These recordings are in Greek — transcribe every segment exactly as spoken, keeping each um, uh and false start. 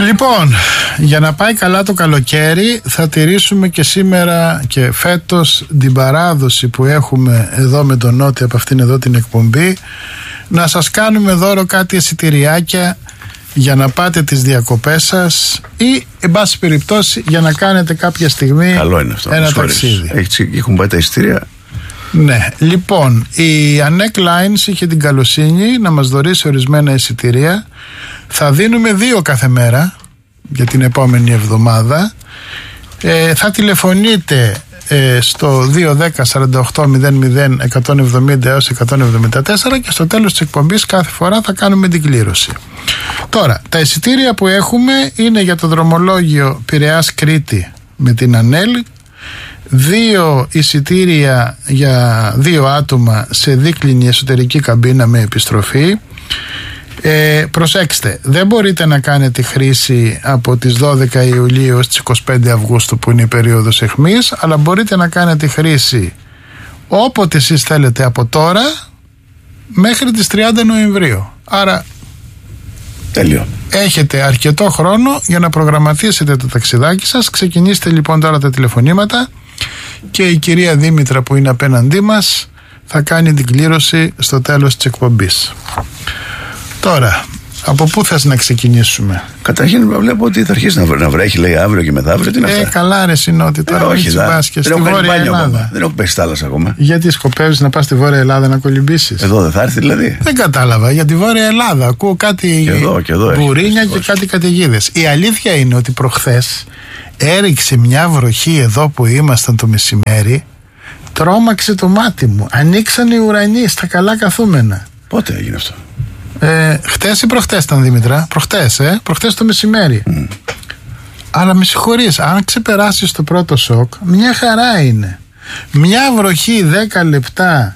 Λοιπόν, για να πάει καλά το καλοκαίρι θα τηρήσουμε και σήμερα και φέτος την παράδοση που έχουμε εδώ με τον Νότι από αυτήν εδώ την εκπομπή, να σας κάνουμε δώρο κάτι εισιτηριάκια για να πάτε τις διακοπές σας ή εν πάση περιπτώσει για να κάνετε κάποια στιγμή καλό είναι αυτό, ένα ταξίδι. Έχει, έχουν πάει τα εισιτήρια. Ναι, λοιπόν, η Anec Lines είχε την καλοσύνη να μας δωρήσει ορισμένα εισιτήρια. Θα δίνουμε δύο κάθε μέρα για την επόμενη εβδομάδα. ε, Θα τηλεφωνείτε ε, στο δύο ένα μηδέν σαράντα οκτώ μηδέν μηδέν εκατόν εβδομήντα έως εκατόν εβδομήντα τέσσερα και στο τέλος της εκπομπής κάθε φορά θα κάνουμε την κλήρωση. Τώρα, τα εισιτήρια που έχουμε είναι για το δρομολόγιο Πειραιάς Κρήτη με την Ανέλ, δύο εισιτήρια για δύο άτομα σε δίκλινη εσωτερική καμπίνα με επιστροφή. Ε, προσέξτε, δεν μπορείτε να κάνετε χρήση από τις δώδεκα Ιουλίου έως τις είκοσι πέντε Αυγούστου που είναι η περίοδος αιχμής, αλλά μπορείτε να κάνετε χρήση όποτε εσείς θέλετε από τώρα μέχρι τις τριάντα Νοεμβρίου. Άρα τέλειο. Έχετε αρκετό χρόνο για να προγραμματίσετε το ταξιδάκι σας. Ξεκινήστε λοιπόν τώρα τα τηλεφωνήματα και η κυρία Δήμητρα που είναι απέναντί μας θα κάνει την κλήρωση στο τέλος της εκπομπής. Τώρα, από πού θες να ξεκινήσουμε? Καταρχήν βλέπω ότι θα αρχίσει να βρέχει, λέει αύριο και μεθαύριο. Τι είναι ε, αυτά? καλά ρε Συνότι, τώρα ε, όχι, μην τσιμπάσκες στη Βόρεια Ελλάδα. Ακόμα. Δεν έχω πέσει θάλασσα ακόμα. Γιατί σκοπεύεις να πας στη Βόρεια Ελλάδα να κολυμπήσεις? Εδώ δεν θα έρθει δηλαδή? Δεν κατάλαβα, για τη Βόρεια Ελλάδα ακούω κάτι και εδώ, και εδώ μπουρίνια και κάτι καταιγίδες. Η αλήθεια είναι ότι προχθές έριξε μια βροχή εδώ που ήμασταν το μεσημέρι. Τρόμαξε το μάτι μου. Ανοίξαν οι ουρανοί στα καλά καθούμενα. Πότε έγινε αυτό? Ε, χτες ή προχτές ήταν, Δήμητρα? Προχτές, ε, προχτές το μεσημέρι. Mm. Αλλά με συγχωρείς, αν ξεπεράσεις το πρώτο σοκ, μια χαρά είναι. Μια βροχή δέκα λεπτά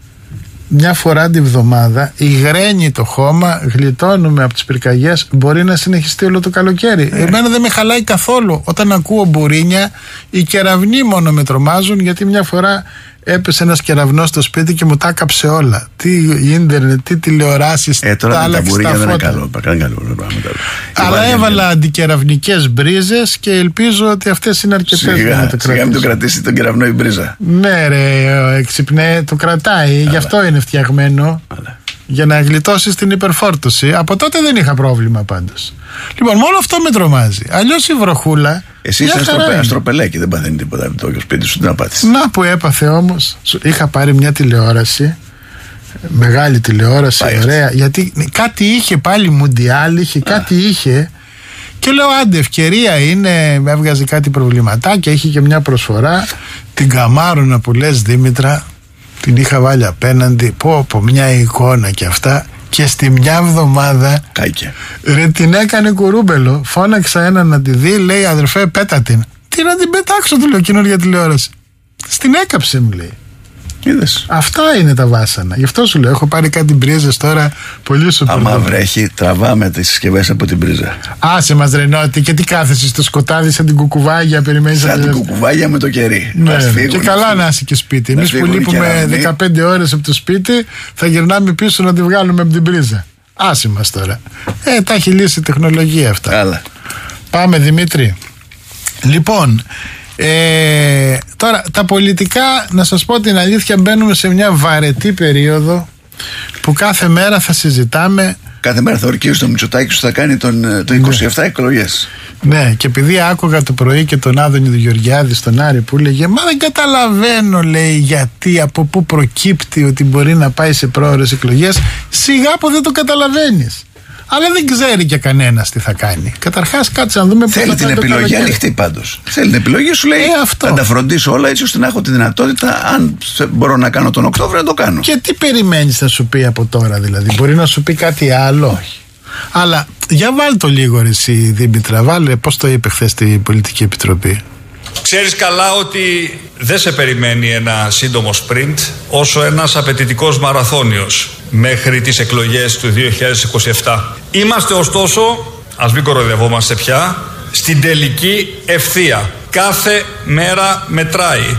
μια φορά την εβδομάδα, υγραίνει το χώμα, γλιτώνουμε από τις πυρκαγιές, μπορεί να συνεχιστεί όλο το καλοκαίρι. Ε. Εμένα δεν με χαλάει καθόλου όταν ακούω μπουρίνια. Οι κεραυνοί μόνο με τρομάζουν, γιατί μια φορά έπεσε ένας κεραυνός στο σπίτι και μου τα έκαψε όλα. Τι ίντερνετ, τι τηλεοράσεις, ε, τώρα τα άλλαξε τα φώτα. Καλό, καλό, αλλά έβαλα είναι... αντικεραυνικές μπρίζες και ελπίζω ότι αυτές είναι αρκετές σιγά, για να το κρατήσει. Σιγά μην το κρατήσει τον κεραυνό η μπρίζα. Ναι ρε, εξυπνέ, το κρατάει, αλλά γι' αυτό είναι φτιαγμένο. Αλλά. Για να γλιτώσει την υπερφόρτωση. Από τότε δεν είχα πρόβλημα πάντως. Λοιπόν, μόνο αυτό με τρομάζει. Αλλιώς η βροχούλα. Εσύ είσαι αστροπε, αστροπελέκι, δεν παθαίνει τίποτα το σπίτι σου, τι να πάθεις? Να που έπαθε όμως. Είχα πάρει μια τηλεόραση, μεγάλη τηλεόραση, πάει ωραία, αυτό. Γιατί κάτι είχε πάλι μουντιάλ, είχε, κάτι είχε. Και λέω άντε, ευκαιρία είναι, έβγαζε κάτι προβληματάκια, είχε και μια προσφορά. Την καμάρωνα που λες, Δήμητρα, την είχα βάλει απέναντι. Πω πω, μια εικόνα και αυτά. Και στη μια εβδομάδα Κάηκε. Ρε, την έκανε κουρούμπελο. Φώναξα έναν να τη δει, λέει αδερφέ πέτα την. Τι να την πετάξω, του λέω, καινούργια τηλεόραση. Στην έκαψε, μου λέει. Είδες. Αυτά είναι τα βάσανα. Γι' αυτό σου λέω, έχω πάρει κάτι μπρίζες τώρα πολύ σου. Άμα βρέχει, τραβάμε τις συσκευές από την πρίζα. Άσε μας ρε Νότι, και τι κάθεσαι στο σκοτάδι σαν την κουκουβάγια, περιμένεις? Σαν την κουκουβάγια με το κερί. Ναι, φύγουν, και καλά να είσαι και σπίτι. Εμείς που λείπουμε δεκαπέντε ώρες από το σπίτι, θα γυρνάμε πίσω να τη βγάλουμε από την πρίζα. Άσε μας τώρα. Ε, τα έχει λύσει η τεχνολογία αυτά. Άλλα. Πάμε Δημήτρη. Λοιπόν, ε, τώρα τα πολιτικά, να σας πω την αλήθεια, μπαίνουμε σε μια βαρετή περίοδο που κάθε μέρα θα συζητάμε. Κάθε μέρα θα ορκίζει το Μητσοτάκη σου, θα κάνει τον, το είκοσι επτά ναι. εκλογές. Ναι, και επειδή άκουγα το πρωί και τον Άδωνη του Γεωργιάδη στον Άρη που έλεγε μα δεν καταλαβαίνω, λέει, γιατί, από πού προκύπτει ότι μπορεί να πάει σε πρόωρες εκλογές. Σιγά που δεν το καταλαβαίνεις. Αλλά δεν ξέρει και κανένας τι θα κάνει. Καταρχάς, κάτσε να δούμε πώς θα θέλει την επιλογή ανοιχτή πάντως. Θέλει την επιλογή, σου λέει. Ε, θα τα φροντίσω όλα έτσι ώστε να έχω τη δυνατότητα, αν μπορώ να κάνω τον Οκτώβριο, να το κάνω. Και τι περιμένεις να σου πει από τώρα, δηλαδή? Μπορεί να σου πει κάτι άλλο? Όχι. Αλλά για βάλ το λίγο ρε εσύ, Δήμητρα. Βάλε, πώς το είπε χθες στην Πολιτική Επιτροπή. Ξέρεις καλά ότι δεν σε περιμένει ένα σύντομο σπριντ, όσο ένας απαιτητικός μαραθώνιος μέχρι τις εκλογές του δύο χιλιάδες είκοσι επτά. Είμαστε ωστόσο, ας μην κοροϊδευόμαστε πια, στην τελική ευθεία. Κάθε μέρα μετράει.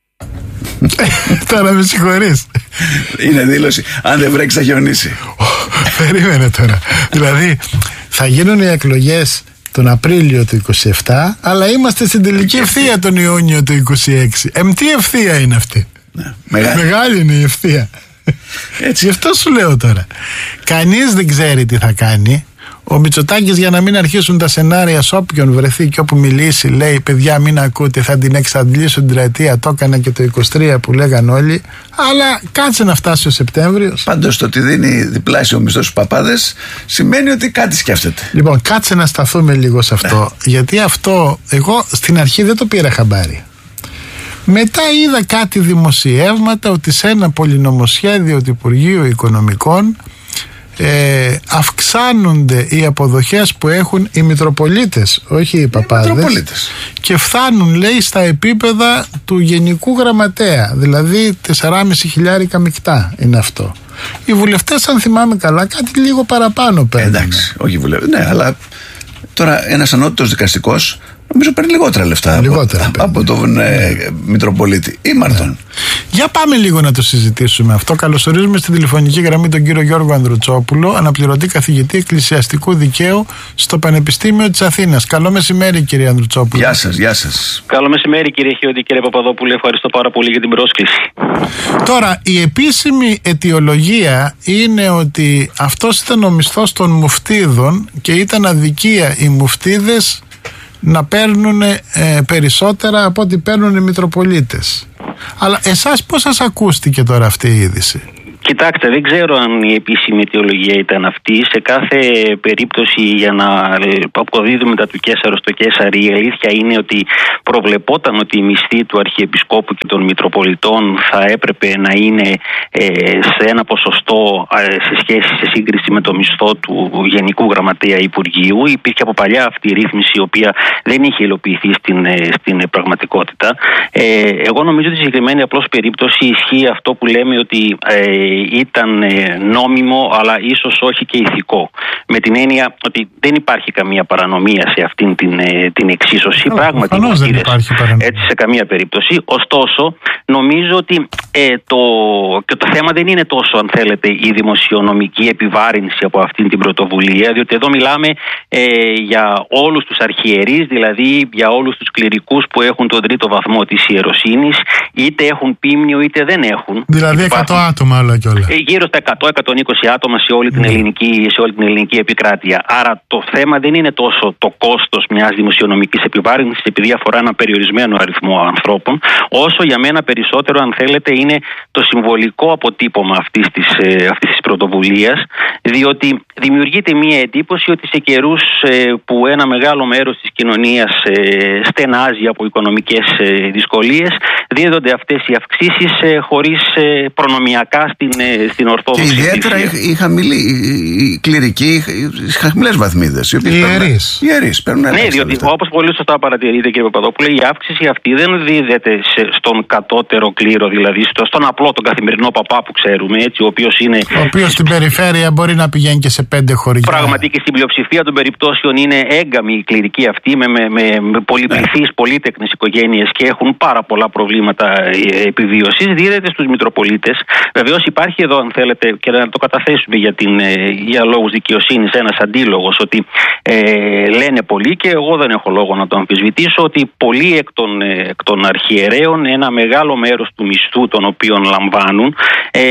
Τώρα με συγχωρείς. Είναι δήλωση, αν δεν βρέξει θα χιονίσει. Περίμενε τώρα. Δηλαδή θα γίνουν οι εκλογές τον Απρίλιο του είκοσι επτά, αλλά είμαστε στην τελική ευθεία τον Ιούνιο του είκοσι έξι. Εμ, τι ευθεία είναι αυτή? Ναι, μεγάλη. Μεγάλη είναι η ευθεία. Έτσι. Γι' αυτό σου λέω τώρα. Κανείς δεν ξέρει τι θα κάνει. Ο Μητσοτάκης, για να μην αρχίσουν τα σενάρια, σε όποιον βρεθεί και όπου μιλήσει, λέει: παιδιά, μην ακούτε, θα την εξαντλήσω την τριετία. Το έκανα και το είκοσι τρία που λέγαν όλοι. Αλλά κάτσε να φτάσει ο Σεπτέμβριος. Πάντως το ότι δίνει διπλάσιο μισθό στους παπάδες σημαίνει ότι κάτι σκέφτεται. Λοιπόν, κάτσε να σταθούμε λίγο σε αυτό. Γιατί αυτό, εγώ στην αρχή δεν το πήρα χαμπάρι. Μετά είδα κάτι δημοσιεύματα ότι σε ένα πολυνομοσχέδιο του Υπουργείου Οικονομικών ε, αυξάνονται οι αποδοχές που έχουν οι Μητροπολίτες, όχι οι παπάδες, και φτάνουν, λέει, στα επίπεδα του Γενικού Γραμματέα, δηλαδή τεσσεράμισι χιλιάρικα μεικτά είναι αυτό. Οι βουλευτές, αν θυμάμαι καλά, κάτι λίγο παραπάνω παίρνουν. Εντάξει, όχι οι βουλευτές, ναι, αλλά τώρα ένας ανώτατος δικαστικός νομίζω παίρνει λιγότερα λεφτά λιγότερα από, από τον ε, Μητροπολίτη ή Μαρτών. Ναι. Για πάμε λίγο να το συζητήσουμε αυτό. Καλωσορίζουμε στην τηλεφωνική γραμμή τον κύριο Γιώργο Ανδρουτσόπουλο, αναπληρωτή καθηγητή εκκλησιαστικού δικαίου στο Πανεπιστήμιο της Αθήνας. Καλό μεσημέρι, κύριε Ανδρουτσόπουλο. Γεια σας, γεια σας. Καλό μεσημέρι, κύριε Χιώτη, κύριε Παπαδόπουλο. Ευχαριστώ πάρα πολύ για την πρόσκληση. Τώρα, η επίσημη αιτιολογία είναι ότι αυτός ήταν ο μισθός των μουφτίδων και ήταν αδικία οι μουφτίδες να παίρνουν ε, περισσότερα από ό,τι παίρνουν οι Μητροπολίτες. Αλλά εσάς πώς σας ακούστηκε τώρα αυτή η είδηση? Κοιτάξτε, δεν ξέρω αν η επίσημη αιτιολογία ήταν αυτή. Σε κάθε περίπτωση, για να αποδίδουμε τα του Καίσαρο στο Καίσαρι, η αλήθεια είναι ότι προβλεπόταν ότι η μισθή του Αρχιεπισκόπου και των Μητροπολιτών θα έπρεπε να είναι ε, σε ένα ποσοστό ε, σε σχέση, σε σύγκριση με το μισθό του Γενικού Γραμματέα Υπουργείου. Υπήρχε από παλιά αυτή η ρύθμιση, η οποία δεν είχε υλοποιηθεί στην, στην πραγματικότητα. Ε, εγώ νομίζω ότι στη συγκεκριμένη απλώς περίπτωση ισχύει αυτό που λέμε ότι ε, ήταν νόμιμο, αλλά ίσως όχι και ηθικό. Με την έννοια ότι δεν υπάρχει καμία παρανομία σε αυτήν την, την εξίσωση. Oh, πράγματι, δεν υπάρχει παρανομία. Έτσι, σε καμία περίπτωση. Ωστόσο, νομίζω ότι ε, το, και το θέμα δεν είναι τόσο, αν θέλετε, η δημοσιονομική επιβάρυνση από αυτήν την πρωτοβουλία, διότι εδώ μιλάμε ε, για όλους τους αρχιερείς, δηλαδή για όλους τους κληρικούς που έχουν τον τρίτο βαθμό της ιεροσύνης, είτε έχουν πίμνιο είτε δεν έχουν. Δηλαδή εκατό άτομα όλα και όλα. Γύρω στα εκατό με εκατόν είκοσι άτομα σε όλη, την ελληνική, σε όλη την ελληνική επικράτεια. Άρα το θέμα δεν είναι τόσο το κόστος μιας δημοσιονομικής επιβάρυνσης, επειδή αφορά ένα περιορισμένο αριθμό ανθρώπων, όσο για μένα περισσότερο, αν θέλετε, είναι το συμβολικό αποτύπωμα αυτής της, αυτής της πρωτοβουλίας, διότι δημιουργείται μία εντύπωση ότι σε καιρούς που ένα μεγάλο μέρος της κοινωνίας στενάζει από οικονομικές δυσκολίες, δίδονται αυτές οι αυξήσεις χωρίς προνομιακά στην, στην Ορθόδοξη. Και ιδιαίτερα οι χαμηλοί, οι κληρικοί, οι χαμηλές βαθμίδες. Οι ιερείς. Οι ιερείς παίρνουν ναι, διότι όπως πολύ σωστά παρατηρείτε, κύριε Παπαδόπουλε, η αύξηση αυτή δεν δίδεται σε, στον κατώτερο κλήρο, δηλαδή στο, στον απλό, τον καθημερινό παπά που ξέρουμε, έτσι, ο οποίος είναι. Ο οποίος στην περιφέρεια μπορεί να πηγαίνει και σε πέντε χωριά. Πραγματικά στην πλειοψηφία των περιπτώσεων είναι έγκαμοι οι κληρικοί αυτοί με, με, με, με πολυπληθείς, ναι. πολύτεκνες οικογένειες και έχουν πάρα πολλά προβλήματα επιβίωσης. Δίδεται στους Μητροπολίτες. Βεβαίως υπάρχει εδώ, αν θέλετε, και να το καταθέσουμε για, την, για λόγους δικαιοσύνης, ένας αντίλογος ότι ε, λένε πολλοί, και εγώ δεν έχω λόγο να το αμφισβητήσω, ότι πολλοί εκ των, εκ των αρχιερέων ένα μεγάλο μέρος του μισθού τον οποίον λαμβάνουν ε,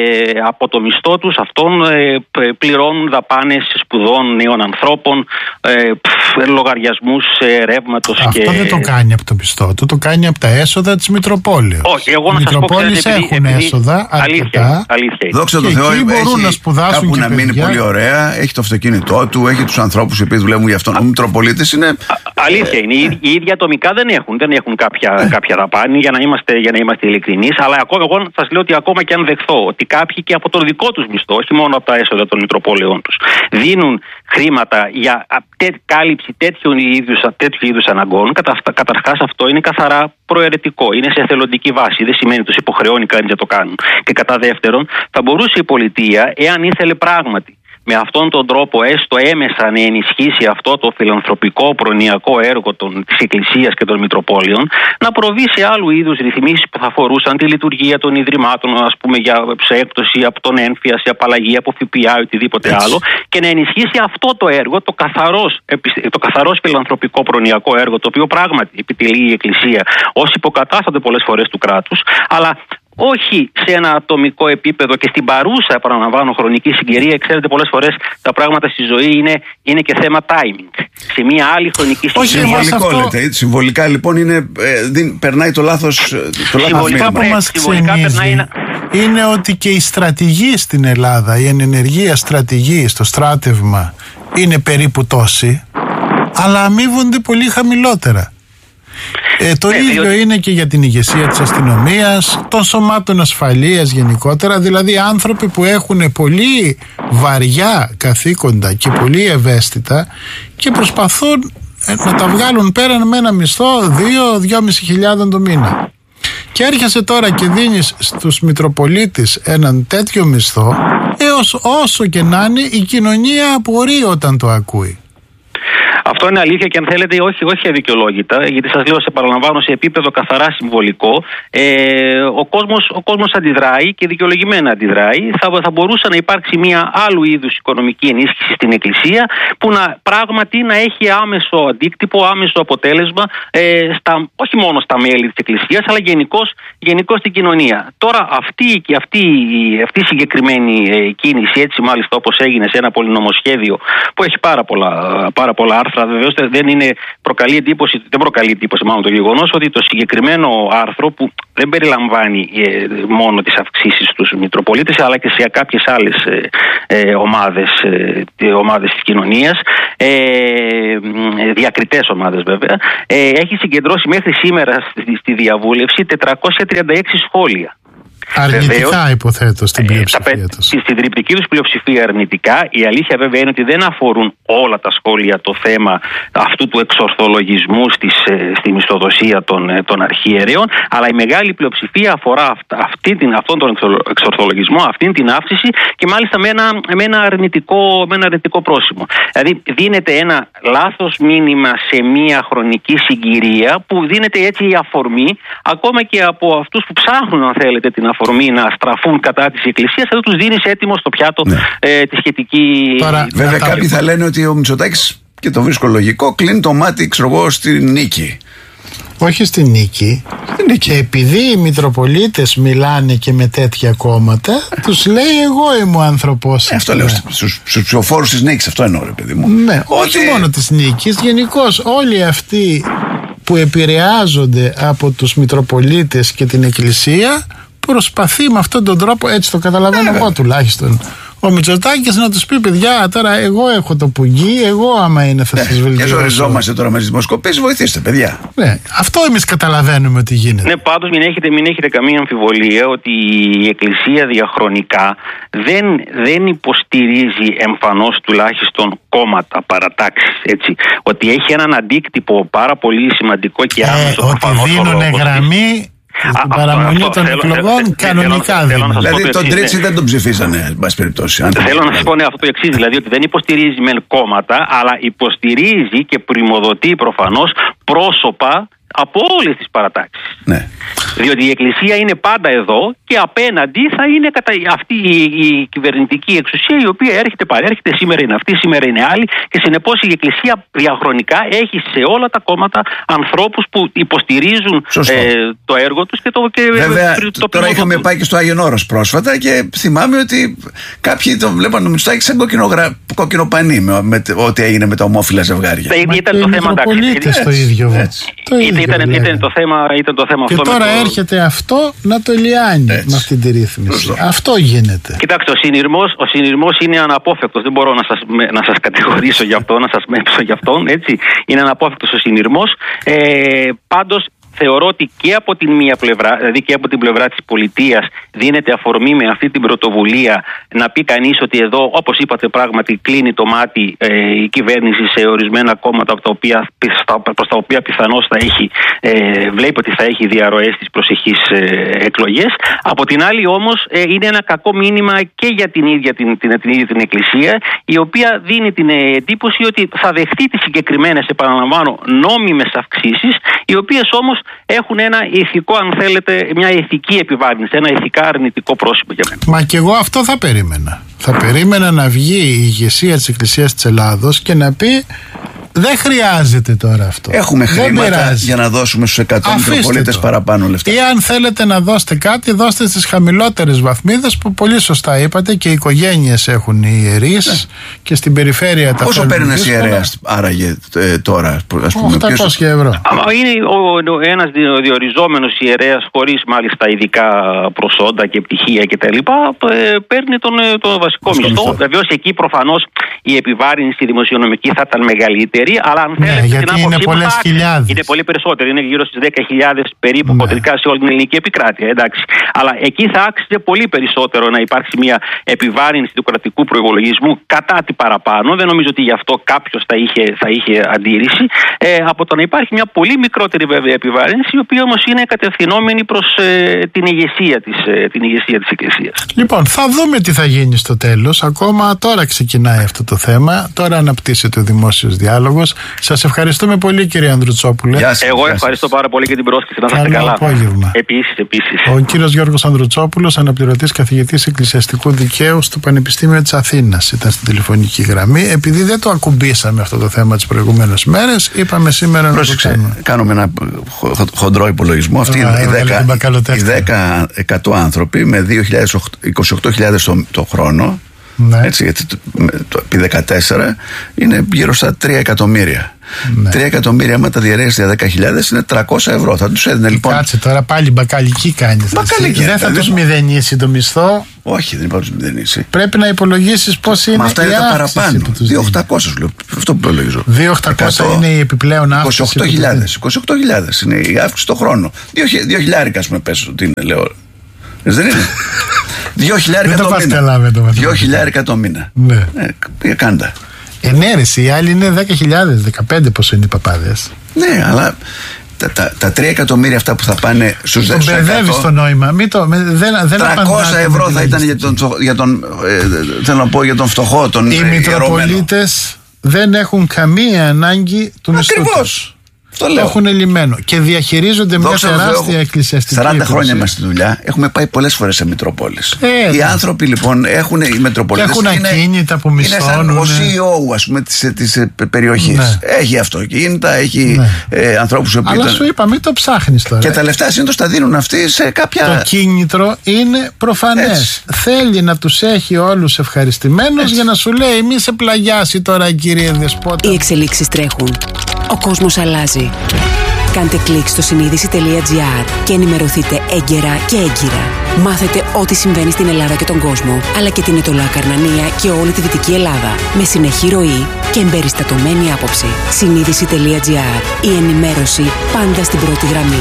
από το μισθό τους αυτόν ε, πληρώνουν δαπάνες σπουδών νέων ανθρώπων, ε, πφ, λογαριασμούς ε, ρεύματος. Αυτό και... δεν το κάνει από το μισθό του, το κάνει από τα έσοδα της Μητροπόλεως. Όχι, εγώ να οι σας πω, Μητροπόλεις ξέρετε, έχουν επειδή, έσοδα αρκετά. Αλήθεια. Δόξα τω Θεώ, μπορούν να σπουδάσουν κάπου και να μείνει πολύ ωραία, έχει το αυτοκίνητό του, έχει τους ανθρώπους οι οποίοι δουλεύουν για αυτόν. Ο Μητροπολίτης είναι. Α, αλήθεια είναι. Οι, οι ίδιοι ατομικά δεν έχουν, δεν έχουν κάποια, ε. κάποια δαπάνη, για να είμαστε, για να είμαστε ειλικρινείς. Αλλά ακόμα, εγώ σας λέω ότι ακόμα και αν δεχθώ ότι κάποιοι και από τον δικό τους μισθό, όχι μόνο από τα έσοδα των Μητροπόλεων τους, δίνουν χρήματα για τε, κάλυψη τέτοιου είδους, τέτοιου είδους αναγκών, καταρχάς αυτό είναι καθαρά προαιρετικό. Είναι σε εθελοντική βάση. Δεν σημαίνει ότι τους υποχρεώνει κανείς να το κάνουν. Και κατά δεύτερον, θα μπορούσε η πολιτεία, εάν ήθελε πράγματι με αυτόν τον τρόπο έστω έμεσα να ενισχύσει αυτό το φιλανθρωπικό προνοιακό έργο της Εκκλησίας και των Μητροπόλειων, να προβεί σε άλλου είδους ρυθμίσεις που θα αφορούσαν τη λειτουργία των Ιδρυμάτων, ας πούμε για σε έκπτωση από τον έμφυα, σε απαλλαγή από ΦΠΑ ή οτιδήποτε Έτσι. άλλο, και να ενισχύσει αυτό το έργο, το καθαρός, το καθαρός φιλανθρωπικό προνοιακό έργο, το οποίο πράγματι επιτελεί η Εκκλησία ως υποκατάστατο πολλές φορές του κράτους, αλλά όχι σε ένα ατομικό επίπεδο και στην παρούσα, επαναλαμβάνω, χρονική συγκυρία. Ξέρετε, πολλές φορές τα πράγματα στη ζωή είναι, είναι και θέμα timing. Σε μια άλλη χρονική συγκυρία. Συμβολικό αυτό... λέτε. Συμβολικά λοιπόν είναι, ε, δι, περνάει το λάθος. Το συμβολικά που μας ξενίζει είναι... είναι ότι και η στρατηγοί στην Ελλάδα, η ενενεργεία στρατηγοί στο στράτευμα είναι περίπου τόση, αλλά αμείβονται πολύ χαμηλότερα. Ε, το ναι, ίδιο διότι... είναι και για την ηγεσία της αστυνομίας, των σωμάτων ασφαλείας γενικότερα. Δηλαδή άνθρωποι που έχουν πολύ βαριά καθήκοντα και πολύ ευαίσθητα και προσπαθούν να τα βγάλουν πέραν με ένα μισθό δύο με δυόμισι χιλιάδες το μήνα. Και έρχεσαι τώρα και δίνεις στους Μητροπολίτες έναν τέτοιο μισθό, έως όσο και να είναι η κοινωνία απορεί όταν το ακούει. Αυτό είναι αλήθεια και αν θέλετε όχι, όχι αδικαιολόγητα, γιατί σας λέω, σε παραλαμβάνω, σε επίπεδο καθαρά συμβολικό, ε, ο, κόσμος, ο κόσμος αντιδράει και δικαιολογημένα αντιδράει. Θα, θα μπορούσε να υπάρξει μια άλλου είδους οικονομική ενίσχυση στην Εκκλησία που να πράγματι να έχει άμεσο αντίκτυπο, άμεσο αποτέλεσμα, ε, στα, όχι μόνο στα μέλη της Εκκλησίας, αλλά γενικώς, γενικώς στην κοινωνία. Τώρα αυτή, αυτή, αυτή η συγκεκριμένη ε, κίνηση, έτσι μάλιστα όπως έγινε σε ένα πολυνομοσχέδιο που έχει πάρα πολλά, πάρα πολλά άρθρα. Βεβαίως δεν είναι, προκαλεί εντύπωση, δεν προκαλεί εντύπωση μάλλον το γεγονός ότι το συγκεκριμένο άρθρο, που δεν περιλαμβάνει ε, μόνο τις αυξήσεις στους Μητροπολίτες αλλά και σε κάποιες άλλες ε, ε, ομάδες, ε, ομάδες της κοινωνίας, ε, διακριτές ομάδες βέβαια, ε, έχει συγκεντρώσει μέχρι σήμερα στη, στη διαβούλευση τετρακόσια τριάντα έξι σχόλια. Αρνητικά, βεβαίως, υποθέτω, στην πλειοψηφία τους. Στην τριπτική τους πλειοψηφία αρνητικά. Η αλήθεια βέβαια είναι ότι δεν αφορούν όλα τα σχόλια το θέμα αυτού του εξορθολογισμού στις, στη μισθοδοσία των, των αρχιερέων, αλλά η μεγάλη πλειοψηφία αφορά αυτά, αυτή την, αυτόν τον εξορθολογισμό, αυτήν την αύξηση και μάλιστα με ένα, με ένα, αρνητικό, με ένα αρνητικό πρόσημο. Δηλαδή δίνεται ένα λάθος μήνυμα σε μια χρονική συγκυρία που δίνεται έτσι η αφορμή ακόμα και από αυτούς που ψάχνουν, αν θέλετε, την αφορμή να στραφούν κατά της Εκκλησίας, θα τους δίνεις έτοιμο στο πιάτο, ναι, ε, τη σχετική... Τώρα, βέβαια κάποιοι θα λένε ότι ο Μητσοτάκης, και το βρίσκω λογικό, κλείνει το μάτι, ξέρω εγώ, στην νίκη. Όχι στην νίκη. Και επειδή οι Μητροπολίτες μιλάνε και με τέτοια κόμματα, τους λέει εγώ είμαι ο άνθρωπος. Ε, αυτό λέω στους ψηφοφόρους της νίκης, αυτό εννοώ, ρε παιδί μου. Ναι, όχι ότι... μόνο της νίκης, γενικώς όλοι αυτοί που επηρεάζονται από τους Μητροπολίτες και την Εκκλησία, προσπαθεί με αυτόν τον τρόπο, έτσι το καταλαβαίνω εγώ τουλάχιστον, ο Μητσοτάκης να τους πει: παιδιά, τώρα εγώ έχω το πουγγί, εγώ άμα είναι θα σας βελτιώσω. Και ζοριζόμαστε τώρα με τις δημοσκοπήσεις, βοηθήστε, παιδιά. Ναι, αυτό εμείς καταλαβαίνουμε ότι γίνεται. Ναι, πάντως μην έχετε, μην έχετε καμία αμφιβολία ότι η Εκκλησία διαχρονικά δεν, δεν υποστηρίζει εμφανώς τουλάχιστον κόμματα, παρατάξεις, έτσι. Ότι έχει έναν αντίκτυπο πάρα πολύ σημαντικό και άμεσο. Ε, ότι δίνουνε γραμμή. Στην παραμονή αυτό, των θέλω, εκλογών θέλω, κανονικά θέλω, θέλω, δηλαδή τον Τρίτσι δεν τον ψηφίσανε, εν πάση περιπτώσει. Θέλω να σας πω ναι, αυτό το εξής, δηλαδή ότι δεν υποστηρίζει μεν κόμματα, αλλά υποστηρίζει και πριμοδοτεί προφανώς πρόσωπα από όλες τις παρατάξεις. Ναι. Διότι η Εκκλησία είναι πάντα εδώ και απέναντι θα είναι κατα... αυτή η, η κυβερνητική εξουσία, η οποία έρχεται παρέρχεται, σήμερα είναι αυτή, σήμερα είναι άλλη, και συνεπώς η Εκκλησία διαχρονικά έχει σε όλα τα κόμματα ανθρώπους που υποστηρίζουν ε, το έργο τους και το και βέβαια, το, το τώρα είχαμε τους. Πάει και στο Άγιον Όρος πρόσφατα και θυμάμαι ότι κάποιοι τον βλέπαν το Μητσοτάκη σαν κόκκινο, γρα... κόκκινο πανί με, με ό,τι έγινε με τα ομόφυλα ζευγάρια. Ήταν το θέμα, εντάξει. Το ίδιο. Ήταν, ήταν, το θέμα, ήταν το θέμα και αυτό. Και τώρα το... έρχεται αυτό να το λιάνει έτσι, με αυτή τη ρύθμιση. Λωστό. Αυτό γίνεται. Κοιτάξτε, ο συνειρμός, ο συνειρμός είναι αναπόφευκτος. Δεν μπορώ να σας, να σας κατηγορήσω γι' αυτό, να σας μέψω γι' αυτόν. Έτσι. Είναι αναπόφευκτος ο συνειρμός. Ε, πάντως θεωρώ ότι και από την μία πλευρά, δηλαδή και από την πλευρά της πολιτείας, δίνεται αφορμή με αυτή την πρωτοβουλία να πει κανείς ότι εδώ, όπως είπατε, πράγματι κλείνει το μάτι ε, η κυβέρνηση σε ορισμένα κόμματα από τα οποία, προς τα οποία πιθανώς θα έχει, ε, βλέπει ότι θα έχει διαρροές στις προσεχείς ε, εκλογές. Από την άλλη όμως ε, είναι ένα κακό μήνυμα και για την ίδια την, την, την, ίδια την Εκκλησία, η οποία δίνει την εντύπωση ότι θα δεχτεί τις συγκεκριμένες, επαναλαμβάνω, νόμιμες αυξήσεις, οι οποίες όμως έχουν ένα ηθικό, αν θέλετε, μια ηθική επιβάρυνση, ένα ηθικά αρνητικό πρόσημο για μένα. Μα και εγώ αυτό θα περίμενα. Θα περίμενα να βγει η ηγεσία της Εκκλησίας της Ελλάδος και να πει: δεν χρειάζεται τώρα αυτό. Έχουμε χρήματα για να δώσουμε στους εκατό Μητροπολίτες παραπάνω λεφτά. Ή αν θέλετε να δώσετε κάτι, δώστε στις χαμηλότερες βαθμίδες που πολύ σωστά είπατε και οι οικογένειες έχουν οι ιερείς, ναι. Και στην περιφέρεια τα πόσο παίρνουν οι ιερέας άραγε ε, τώρα, ας πούμε, οκτακόσια ευρώ. Είναι ο, ο, ένας διοριζόμενος ιερέας χωρίς μάλιστα ειδικά προσόντα και πτυχία κτλ. Παίρνει τον, τον βασικό μισθό. μισθό. Βεβαίως εκεί προφανώς η επιβάρυνση δημοσιονομική θα ήταν μεγαλύτερη. Αλλά αν ναι, θέλετε, γιατί την είναι πολλές χιλιάδες. Είναι πολύ περισσότερο, είναι γύρω στις δέκα χιλιάδες περίπου, ναι. Κοντρικά σε όλη την ελληνική επικράτεια. Εντάξει. Αλλά εκεί θα άξιζε πολύ περισσότερο να υπάρξει μια επιβάρυνση του κρατικού προϋπολογισμού κατά τη παραπάνω. Δεν νομίζω ότι γι' αυτό κάποιος θα είχε, θα είχε αντίρρηση. Ε, από το να υπάρχει μια πολύ μικρότερη βέβαια επιβάρυνση, η οποία όμως είναι κατευθυνόμενη προς ε, την ηγεσία της, ε, την ηγεσία της Εκκλησίας. Λοιπόν, θα δούμε τι θα γίνει στο τέλος. Ακόμα τώρα ξεκινάει αυτό το θέμα. Τώρα αναπτύσσεται ο δημόσιος διάλογος. Σας ευχαριστούμε πολύ, κύριε Ανδρουτσόπουλε. Γεια σας, Εγώ ευχαριστώ γεια σας. πάρα πολύ για την πρόσκληση. Να είστε καλά. Απόγευμα. Επίσης, επίσης. Ο κύριος Γιώργος Ανδρουτσόπουλος, αναπληρωτής καθηγητής εκκλησιαστικού δικαίου στο Πανεπιστήμιο της Αθήνας, ήταν στην τηλεφωνική γραμμή. Επειδή δεν το ακουμπήσαμε αυτό το θέμα τις προηγούμενες μέρες, είπαμε σήμερα να το κάνουμε. Κάνουμε ένα χοντρό υπολογισμό. Αυτοί οι δέκα εκατό άνθρωποι με είκοσι οκτώ χιλιάδες το, το χρόνο. Ναι. Έτσι, γιατί το, το, επί δεκατέσσερα είναι γύρω στα τρία εκατομμύρια. Ναι. τρία εκατομμύρια, άμα τα διαιρέσει για δέκα χιλιάδες, είναι τριακόσια ευρώ. Θα του έδινε λοιπόν. Κάτσε τώρα, πάλι μπακαλική κάνει. Μπακαλική. Δεν θα του μηδενίσει το μισθό. Όχι, δεν υπάρχει μηδενίσει. Πρέπει να υπολογίσει πώς είναι. Μα αυτά είναι τα παραπάνω. δύο χιλιάδες οκτακόσια λέω. Αυτό που υπολογίζω. δύο χιλιάδες οκτακόσια είναι η επιπλέον αύξηση. είκοσι οκτώ χιλιάδες είναι η αύξηση το χρόνο. δύο χιλιάδες, α πούμε, πες ότι είναι, λέω. Δεν είναι. Δύο χιλιάρικα το μήνα. Δύο χιλιάρικα το μήνα. Ναι. Ε, κάντα. Ενέρεση, οι άλλοι είναι δέκα χιλιάδες, δεκαπέντε πόσο είναι οι παπάδες. Ναι, αλλά τα, τα, τα τρία εκατομμύρια αυτά που θα πάνε στους δέκα εκατό. Τον μπερδεύεις το νόημα. Μην το, με, δεν, δεν τριακόσια ευρώ θα ήταν για τον, για τον, ε, θέλω να πω, για τον φτωχό, τον οι Μητροπολίτες δεν έχουν καμία ανάγκη του μισθού τους. Το έχουν λυμμένο και διαχειρίζονται μια τεράστια εκκλησιαστική. σαράντα χρόνια είμαστε στη δουλειά. Έχουμε πάει πολλές φορές σε Μητροπόλεις. Ε, οι άνθρωποι λοιπόν έχουν, οι Μητροπολίτες. Έχουν ακίνητα που μισθώνουν. Είναι σαν ο σι ι ο, ας πούμε, της, της περιοχής. Ναι. Έχει αυτοκίνητα, έχει ναι. ε, ανθρώπους που. Αλλά σου είπα, μην το ψάχνεις τώρα. Και τα λεφτά συνήθως τα δίνουν αυτοί σε κάποια. Το κίνητρο είναι προφανές. Θέλει να τους έχει όλους ευχαριστημένους για να σου λέει, μη σε πλαγιάσει τώρα, κύριε Δεσπότα. Οι εξελίξεις τρέχουν. Ο κόσμος αλλάζει. Κάντε κλικ στο συνείδηση τελεία τζι άρ και ενημερωθείτε έγκαιρα και έγκυρα. Μάθετε ό,τι συμβαίνει στην Ελλάδα και τον κόσμο, αλλά και την Ετωλά Καρνανία και όλη τη Δυτική Ελλάδα. Με συνεχή ροή και εμπεριστατωμένη άποψη. συνείδηση τελεία τζι άρ. Η ενημέρωση πάντα στην πρώτη γραμμή.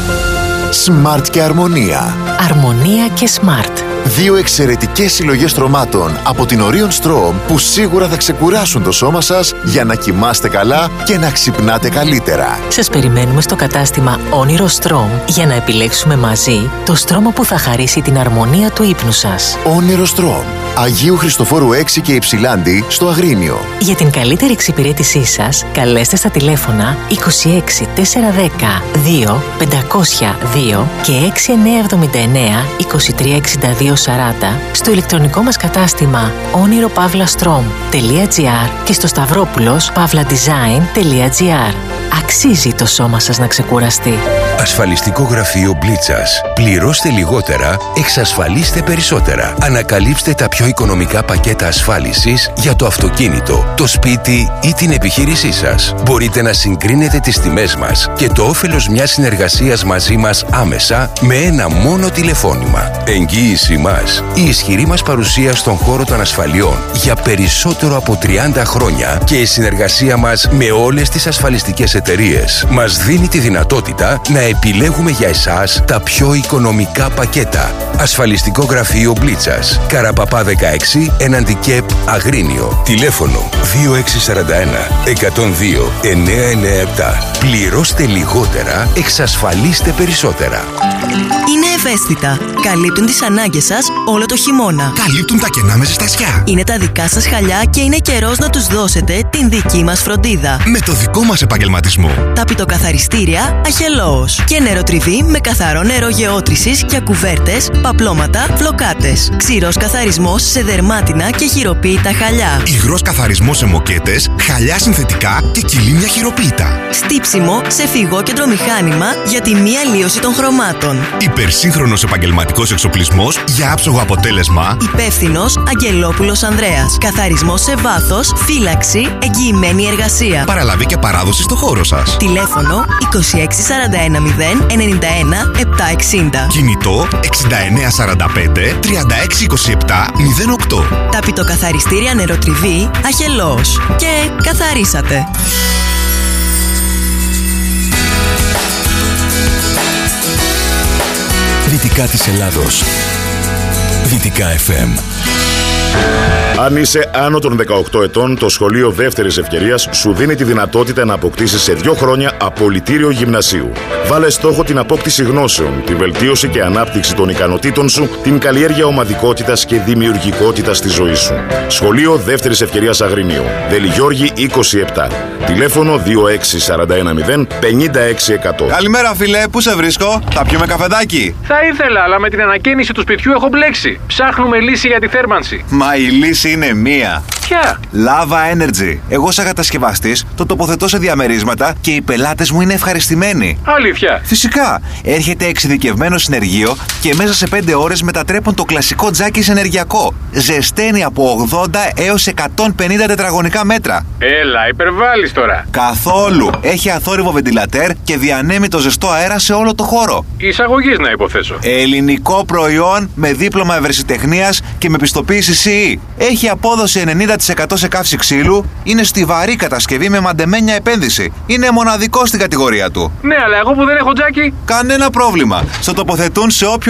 Smart και Αρμονία. Αρμονία και Smart. Δύο εξαιρετικές συλλογές στρωμάτων από την Orion Strom που σίγουρα θα ξεκουράσουν το σώμα σας για να κοιμάστε καλά και να ξυπνάτε καλύτερα. Σας περιμένουμε στο κατάστημα Όνειρο Strom για να επιλέξουμε μαζί το στρώμα που θα χαρίσει την αρμονία του ύπνου σας. Όνειρο Strom. Αγίου Χριστοφόρου έξι και Υψηλάντη στο Αγρίνιο. Για την καλύτερη εξυπηρέτησή σας, καλέστε στα τηλέφωνα είκοσι έξι τετρακόσια δέκα δύο πεντακόσια δύο και έξι εννιά εβδομήντα εννέα είκοσι τρία εξήντα δύο σαράντα στο ηλεκτρονικό μας κατάστημα όνειρο παύλα στρομ τελεία τζι άρ και στο σταυρόπουλος παύλα design τελεία τζι άρ. Αξίζει το σώμα σας να ξεκουραστεί. Ασφαλιστικό γραφείο Μπλίτσας. Πληρώστε λιγότερα, εξασφαλίστε περισσότερα. Ανακαλύψτε τα πιο πιο οικονομικά πακέτα ασφάλισης για το αυτοκίνητο, το σπίτι ή την επιχείρησή σας. Μπορείτε να συγκρίνετε τις τιμές μας και το όφελος μιας συνεργασίας μαζί μας άμεσα με ένα μόνο τηλεφώνημα. Εγγύηση μας. Η ισχυρή μας παρουσία στον χώρο των ασφαλιών για περισσότερο από τριάντα χρόνια και η συνεργασία μας με όλες τις ασφαλιστικές εταιρείες μας δίνει τη δυνατότητα να επιλέγουμε για εσάς τα πιο οικονομικά πακέτα. Ασφαλιστικό γραφείο Μπλίτσας, Καραπαπά δεκαέξι, έναντι ΚΕΠ Αγρίνιο. Τηλέφωνο δύο έξι τέσσερα ένα εκατόν δύο εννιακόσια ενενήντα επτά. Πληρώστε λιγότερα, εξασφαλίστε περισσότερα. Είναι ευαίσθητα. Καλύπτουν τις ανάγκες σας όλο το χειμώνα. Καλύπτουν τα κενά με ζεστασιά. Είναι τα δικά σας χαλιά και είναι καιρός να τους δώσετε την δική μας φροντίδα. Με το δικό μας επαγγελματισμό. Τα πιτοκαθαριστήρια Αχελώος. Και νεροτριβή με καθαρό νερό γεώτρησης για κουβέρτες, παπλώματα, φλοκάτες. Ξηρός καθαρισμός σε δερμάτινα και χειροποίητα χαλιά. Υγρός καθαρισμός σε μοκέτες, χαλιά συνθετικά και κιλίμια χειροποίητα. Στύψιμο σε φυγόκεντρο μηχάνημα για τη μη αλλίωση των χρωμάτων. Υπερσύγχρονος επαγγελματικός εξοπλισμός για άψογο αποτέλεσμα. Υπεύθυνος Αγγελόπουλος Ανδρέας. Καθαρισμός σε βάθος, φύλαξη, εγγυημένη εργασία. Παραλαβή και παράδοση στο χώρο σας. Τηλέφωνο είκοσι έξι σαράντα ένα μηδέν ενενήντα ένα επτακόσια εξήντα. Κινητό εξήντα εννέα σαράντα πέντε τριάντα έξι είκοσι επτά μηδέν οκτώ. Τα πιτοκαθαριστήρια νεροτριβή Αχελώος. Και καθαρίσατε. Δυτικά της Ελλάδος. Δυτικά εφ εμ. Αν είσαι άνω των δεκαοκτώ ετών, το σχολείο δεύτερης ευκαιρίας σου δίνει τη δυνατότητα να αποκτήσεις σε δύο χρόνια απολυτήριο γυμνασίου. Βάλε στόχο την απόκτηση γνώσεων, τη βελτίωση και ανάπτυξη των ικανοτήτων σου, την καλλιέργεια ομαδικότητας και δημιουργικότητας στη ζωή σου. Σχολείο δεύτερης ευκαιρίας Αγρίνιο. Δελιγιώργη είκοσι επτά. Τηλέφωνο δύο έξι τέσσερα ένα μηδέν πενήντα έξι εκατό. Καλημέρα, φίλε, πού σε βρίσκω? Θα πιούμε καφεδάκι. Θα ήθελα, αλλά με την ανακαίνιση του σπιτιού έχω μπλέξει. Ψάχνουμε λύση για τη θέρμανση. Μα η λύση είναι μία. Ποια? Lava Energy. Εγώ, σαν κατασκευαστής, το τοποθετώ σε διαμερίσματα και οι πελάτες μου είναι ευχαριστημένοι. Αλήθεια? Φυσικά. Έρχεται εξειδικευμένο συνεργείο και μέσα σε πέντε ώρες μετατρέπουν το κλασικό τζάκι σε ενεργειακό. Ζεσταίνει από ογδόντα έως εκατόν πενήντα τετραγωνικά μέτρα. Έλα, υπερβάλλεις τώρα. Καθόλου. Έχει αθόρυβο βεντιλατέρ και διανέμει το ζεστό αέρα σε όλο το χώρο. Εισαγωγής, να υποθέσω. Ελληνικό προϊόν με δίπλωμα ευρεσιτεχνίας και με πιστοποίηση σι ι. Έχει απόδοση ενενήντα τοις εκατό σε καύση ξύλου. Είναι στιβαρή κατασκευή με μαντεμένια επένδυση. Είναι μοναδικό στην κατηγορία του. Ναι, αλλά εγώ που δεν έχω τζάκι. Κανένα πρόβλημα. Στο τοποθετούν σε όποιο